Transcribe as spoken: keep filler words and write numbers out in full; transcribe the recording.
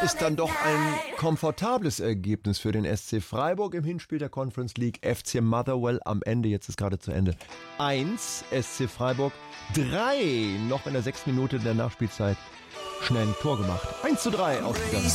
ist dann doch ein komfortables Ergebnis für den S C Freiburg im Hinspiel der Conference League. F C Motherwell am Ende, jetzt ist gerade zu Ende. Eins, S C Freiburg drei, noch in der sechsten Minute der Nachspielzeit schnell ein Tor gemacht. eins zu drei ausgegangen.